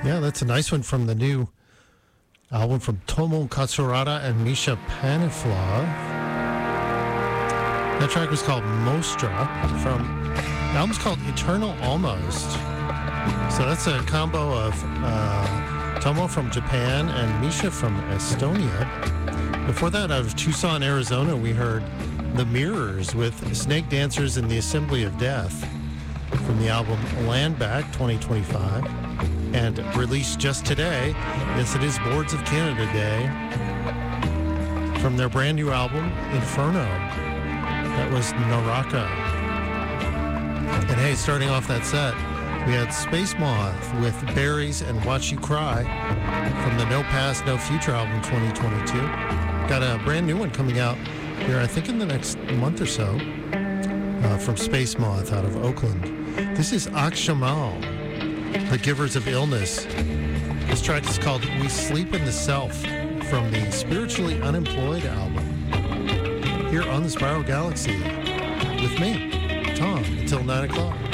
Yeah, that's a nice one from the new album from Tomo Katsurada and Misha Panifla. That track was called Mostra. The album's called Eternal Almost. So that's a combo of Tomo from Japan and Misha from Estonia. Before that, out of Tucson, Arizona, we heard The Mirrors with Snake Dancers in the Assembly of Death from the album Land Back 2025. And released just today, yes, it is Boards of Canada Day, from their brand new album, Inferno. That was Naraka. And hey, starting off that set, we had Space Moth with Berries and Watch You Cry from the No Past, No Future album 2022. Got a brand new one coming out here, I think in the next month or so, from Space Moth out of Oakland. This is Akshamal, The Givers of Illness. This track is called We Sleep in the Self from the Spiritually Unemployed album. Here on the Spiral Galaxy with me, Tom, until 9 o'clock.